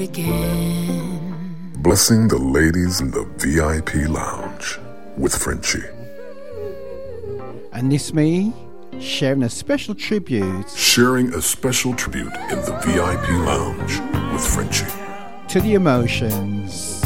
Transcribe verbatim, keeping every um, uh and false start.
Again. Blessing the ladies in the V I P lounge with Frenchie. And this me, sharing a special tribute. Sharing a special tribute in the V I P lounge with Frenchie. To the emotions.